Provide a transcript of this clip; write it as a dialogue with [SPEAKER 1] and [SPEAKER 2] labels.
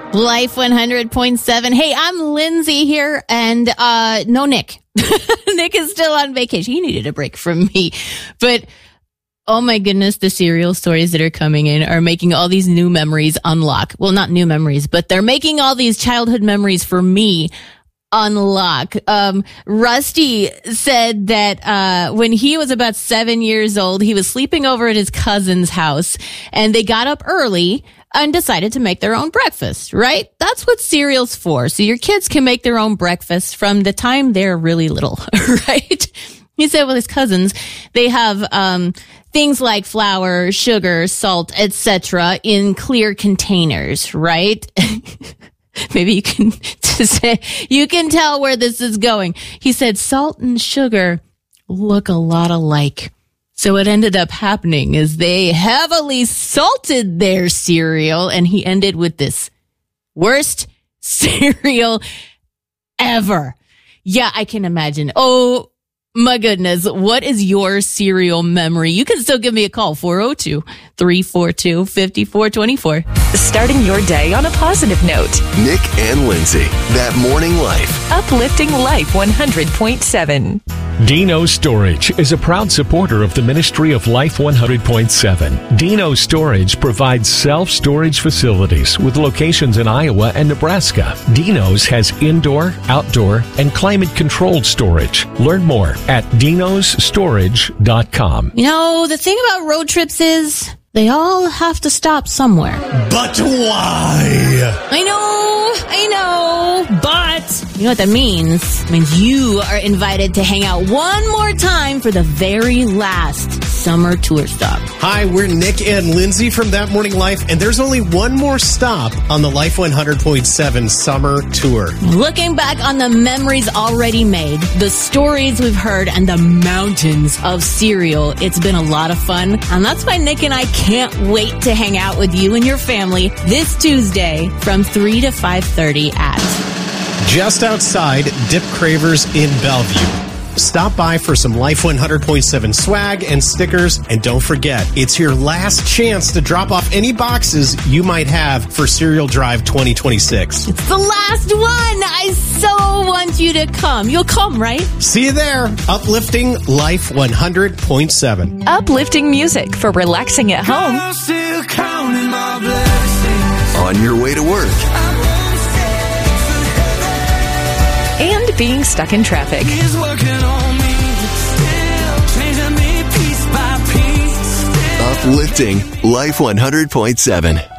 [SPEAKER 1] Life 100.7. Hey, I'm Lindsay here, and no Nick. Nick is still on vacation. He needed a break from me. But, oh my goodness, the serial stories that are coming in are making all these new memories unlock. Well, not new memories, but they're making all these childhood memories for me unlock. Rusty said that when he was about 7 years old, he was sleeping over at his cousin's house, and they got up early and decided to make their own breakfast, right? That's what cereal's for. So your kids can make their own breakfast from the time they're really little, right? He said with his cousins, they have things like flour, sugar, salt, etc. in clear containers, right? Maybe you can say, you can tell where this is going. He said salt and sugar look a lot alike. So what ended up happening is they heavily salted their cereal, and he ended with this worst cereal ever. Yeah, I can imagine. Oh my goodness. What is your cereal memory? You can still give me a call, 402-342-5424.
[SPEAKER 2] Starting your day on a positive note.
[SPEAKER 3] Nick and Lindsay, That Morning Life.
[SPEAKER 2] Uplifting Life 100.7.
[SPEAKER 4] Dino Storage is a proud supporter of the Ministry of Life 100.7. Dino Storage provides self-storage facilities with locations in Iowa and Nebraska. Dino's has indoor, outdoor, and climate-controlled storage. Learn more at dinostorage.com.
[SPEAKER 1] You know, the thing about road trips is they all have to stop somewhere.
[SPEAKER 5] But why?
[SPEAKER 1] I know, but you know what that means? It means you are invited to hang out one more time for the very last summer tour stop.
[SPEAKER 5] Hi, we're Nick and Lindsay from That Morning Life, and there's only one more stop on the Life 100.7 summer tour.
[SPEAKER 1] Looking back on the memories already made, the stories we've heard, and the mountains of cereal, it's been a lot of fun, and that's why Nick and I can't wait to hang out with you and your family this Tuesday from 3 to 5:30 at
[SPEAKER 5] just outside Dip Cravers in Bellevue. Stop by for some Life 100.7 swag and stickers, and don't forget, it's your last chance to drop off any boxes you might have for Cereal Drive 2026.
[SPEAKER 1] It's the last one! I so want you to come. You'll come, right?
[SPEAKER 5] See you there. Uplifting Life 100.7.
[SPEAKER 2] Uplifting music for relaxing at home.
[SPEAKER 6] I'm still counting my blessings.
[SPEAKER 3] On your way to work.
[SPEAKER 2] And being stuck in traffic.
[SPEAKER 6] He's working on me, still changing me piece by piece.
[SPEAKER 3] Uplifting Life 100.7.